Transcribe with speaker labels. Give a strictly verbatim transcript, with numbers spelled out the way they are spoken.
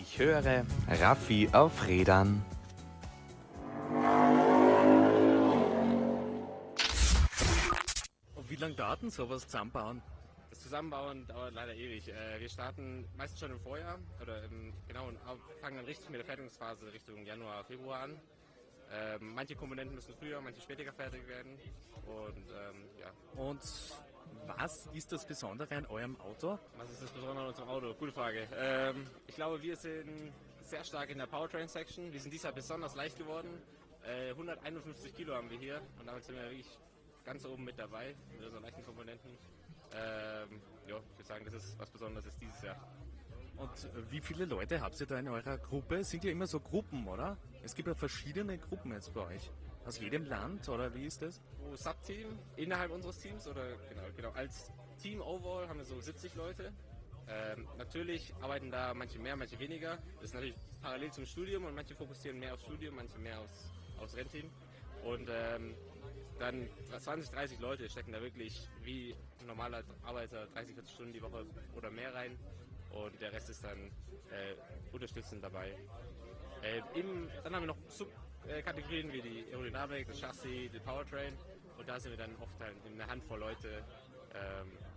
Speaker 1: Ich höre Raffi auf Rädern. Und wie lange dauert denn sowas zusammenbauen?
Speaker 2: Das Zusammenbauen dauert leider ewig. Äh, wir starten meistens schon im Vorjahr oder im, genau, und fangen dann richtig mit der Fertigungsphase Richtung Januar, Februar an. Ähm, manche Komponenten müssen früher, manche später fertig werden. Und ähm, ja.
Speaker 1: Und was ist das Besondere an eurem Auto?
Speaker 2: Was ist das Besondere an unserem Auto? Gute Frage. Ähm, ich glaube, wir sind sehr stark in der Powertrain-Section. Wir sind dieses Jahr besonders leicht geworden. Äh, hunderteinundfünfzig Kilo haben wir hier und damit sind wir wirklich ganz oben mit dabei, mit unseren leichten Komponenten. Ähm, ja, ich würde sagen, das ist was Besonderes dieses Jahr.
Speaker 1: Und wie viele Leute habt ihr da in eurer Gruppe? Es sind ja immer so Gruppen, oder? Es gibt ja verschiedene Gruppen jetzt bei euch. Aus jedem Land, oder wie ist das?
Speaker 2: Pro Subteam innerhalb unseres Teams oder genau, genau. Als Team overall haben wir so siebzig Leute. Ähm, natürlich arbeiten da manche mehr, manche weniger. Das ist natürlich parallel zum Studium und manche fokussieren mehr aufs Studium, manche mehr aufs, aufs Rennteam. Und ähm, dann zwanzig, dreißig Leute stecken da wirklich wie ein normaler Arbeiter dreißig, vierzig Stunden die Woche oder mehr rein. Und der Rest ist dann äh, unterstützend dabei. Äh, im, dann haben wir noch Subkategorien wie die Aerodynamik, das Chassis, die Powertrain. Und da sind wir dann oft halt eine Handvoll Leute, ähm,